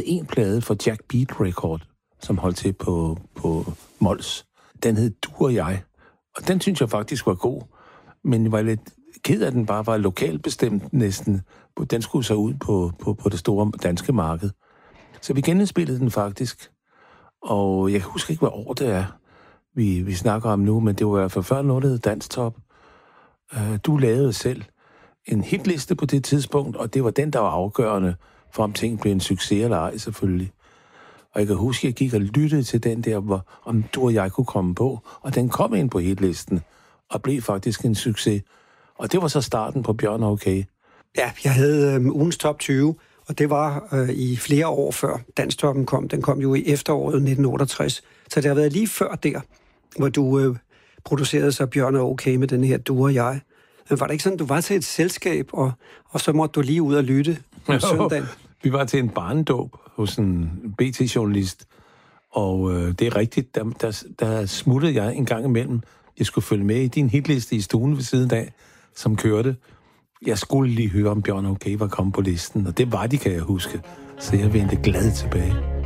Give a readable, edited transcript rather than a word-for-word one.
en plade for Jack Beat Record, som holdt til på Mols. Den hed Du og jeg, og den synes jeg faktisk var god, men jeg var lidt ked af, at den bare var lokalt bestemt næsten. Den skulle så ud på det store danske marked. Så vi genindspillede den faktisk, og jeg kan huske ikke, hvad år det er, vi snakker om nu, men det var i hvert fald før noget, der hed Danstop. Du lavede selv en hitliste på det tidspunkt, og det var den, der var afgørende for, om ting blev en succes eller ej, selvfølgelig. Og jeg kan huske, at jeg gik og lyttede til den der, hvor om du og jeg kunne komme på, og den kom ind på hitlisten, og blev faktisk en succes. Og det var så starten på Bjørn og Okay. Ja, jeg havde ugens top 20, og det var i flere år før Danstoppen kom. Den kom jo i efteråret 1968, så det har været lige før der, hvor du producerede så Bjørn og Okay med den her Du og jeg. Men var det ikke sådan, du var til et selskab, og så måtte du lige ud og lytte om søndagen? Vi var til en barnedåb hos en BT-journalist, og det er rigtigt, der smuttede jeg en gang imellem. Jeg skulle følge med i din hitliste i stuen ved siden af, som kørte. Jeg skulle lige høre, om Bjørn Okay var kommet på listen, og det var de, kan jeg huske. Så jeg vendte glad tilbage.